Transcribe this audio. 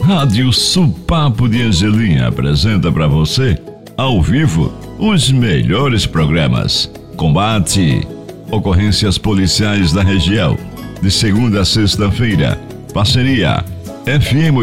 Rádio Supapo de Angelim apresenta para você, ao vivo, os melhores programas. Combate, ocorrências policiais da região, de segunda a sexta-feira. Parceria FM